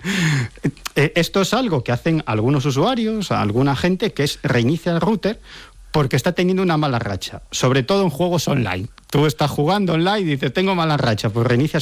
Esto es algo que hacen algunos usuarios, alguna gente, que es reinicia el router porque está teniendo una mala racha, sobre todo en juegos online. Tú estás jugando online y dices, tengo mala racha, pues reinicias